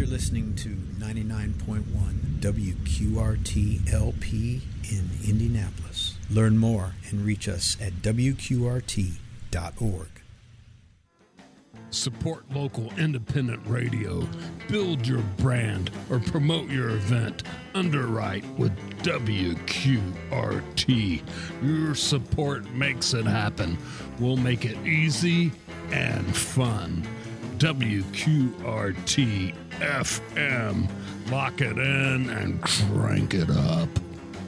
listening to 99.1 WQRT LP in Indianapolis. Learn more and reach us at WQRT.org. Support local independent radio. Build your brand or promote your event. Underwrite with WQRT. Your support makes it happen. We'll make it easy and fun. WQRT FM. Lock it in and crank it up.